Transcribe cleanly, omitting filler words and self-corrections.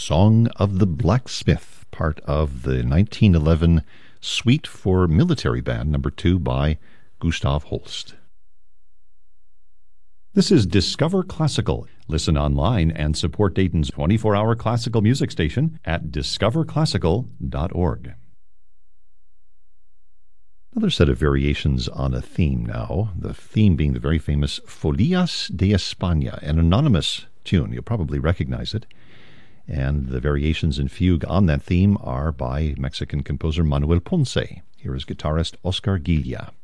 Song of the Blacksmith, part of the 1911 Suite for Military Band No. 2 by Gustav Holst. This is Discover Classical. Listen online and support Dayton's 24-hour classical music station at discoverclassical.org. Another set of variations on a theme now, the theme being the very famous Folias de España, an anonymous tune. You'll probably recognize it. And the variations in fugue on that theme are by Mexican composer Manuel Ponce. Here is guitarist Oscar Guilla.